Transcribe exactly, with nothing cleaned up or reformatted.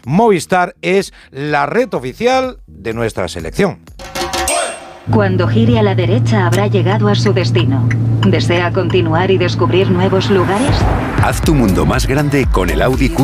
Movistar es la red oficial de nuestra selección. Cuando gire a la derecha habrá llegado a su destino. ¿Desea continuar y descubrir nuevos lugares? Haz tu mundo más grande con el Audi Q